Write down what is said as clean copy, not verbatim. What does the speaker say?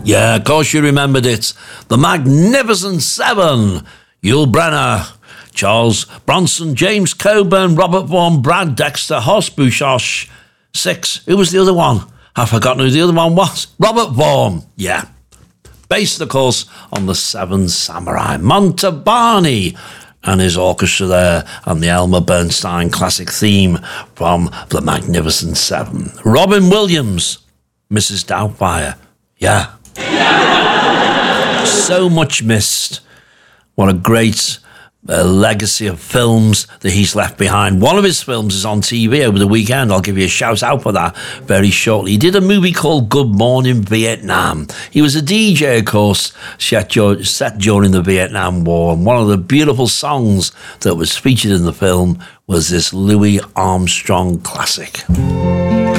Yeah, of course you remembered it. The Magnificent Seven. Yul Brynner, Charles Bronson, James Coburn, Robert Vaughn, Brad Dexter, Horst Buchoz. 6. Who was the other one? I've forgotten who the other one was. Robert Vaughn. Yeah. Based, of course, on the Seven Samurai. Montalbani and his orchestra there, and the Elmer Bernstein classic theme from The Magnificent Seven. Robin Williams, Mrs. Doubtfire. Yeah. So much missed. What a great legacy of films that he's left behind. One of his films is on TV over the weekend. I'll give you a shout out for that very shortly. He did a movie called Good Morning Vietnam. He was a DJ, of course, set during the Vietnam War. And one of the beautiful songs that was featured in the film was this Louis Armstrong classic.